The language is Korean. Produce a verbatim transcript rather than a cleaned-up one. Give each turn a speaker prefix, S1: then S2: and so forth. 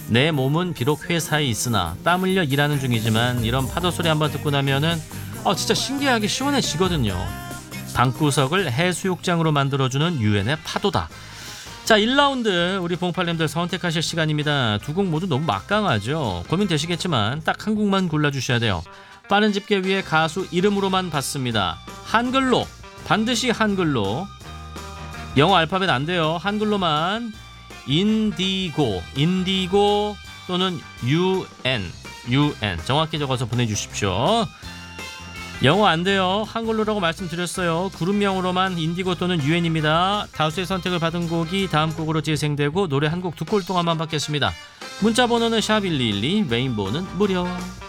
S1: 내 몸은 비록 회사에 있으나 땀 흘려 일하는 중이지만 이런 파도 소리 한번 듣고 나면은 어, 진짜 신기하게 시원해지거든요. 방구석을 해수욕장으로 만들어주는 유엔의 파도다. 자, 일 라운드 우리 봉팔님들 선택하실 시간입니다. 두 곡 모두 너무 막강하죠. 고민되시겠지만 딱 한 곡만 골라주셔야 돼요. 빠른 집계 위에 가수 이름으로만 받습니다. 한글로, 반드시 한글로. 영어 알파벳 안 돼요. 한글로만. 인디고, 인디고 또는 유엔, 유엔 정확히 적어서 보내주십시오. 영어 안 돼요. 한글로라고 말씀드렸어요. 그룹명으로만 인디고 또는 유엔입니다. 다수의 선택을 받은 곡이 다음 곡으로 재생되고 노래 한 곡 두 골 동안만 받겠습니다. 문자 번호는 샵 일이일이, 레인보우는 무료.